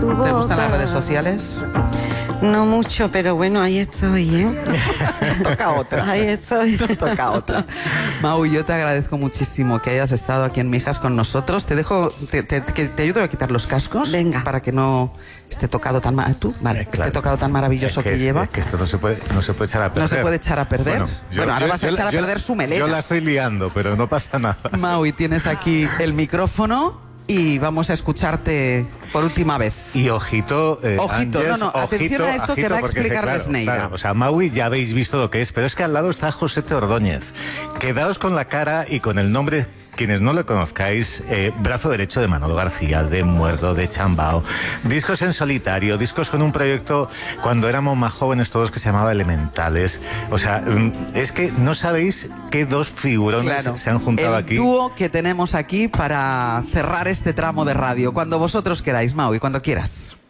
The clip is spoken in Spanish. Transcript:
¿Te gustan las redes sociales? No mucho, pero bueno, ahí estoy, ¿eh? Toca otra. Ahí estoy. Toca otra. Mau, yo te agradezco muchísimo que hayas estado aquí en Mijas con nosotros. Te dejo, te ayudo a quitar los cascos. Venga. Para que no esté tocado tan ¿tú? Vale, Claro. esté tocado tan maravilloso que lleva. Es que esto no se puede echar a perder. No se puede echar a perder. Bueno, ahora vas a echar a perder su melena. Yo la estoy liando, pero no pasa nada. Mau, y tienes aquí el micrófono y vamos a escucharte por última vez. Y ojito, Ángels, atención a esto que va a porque explicar claro, Besneira. claro, o sea, Maui ya habéis visto lo que es, pero es que al lado está Josete Ordóñez. Quedaos con la cara y con el nombre. Quienes no lo conozcáis, brazo derecho de Manolo García, de Muerdo, de Chambao, discos en solitario, discos con un proyecto cuando éramos más jóvenes todos que se llamaba Elementales. O sea, es que no sabéis qué dos figurones se han juntado aquí. El dúo que tenemos aquí para cerrar este tramo de radio. Cuando vosotros queráis, Mau, y cuando quieras.